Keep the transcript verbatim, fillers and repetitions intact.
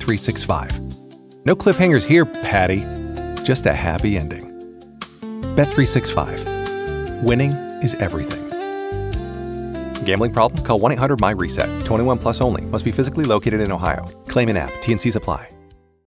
three sixty-five. No cliffhangers here, Patty. Just a happy ending. Bet three sixty-five. Winning is everything. Gambling problem? Call one eight hundred M Y RESET. twenty-one plus only. Must be physically located in Ohio. Claim in app. T N Cs apply.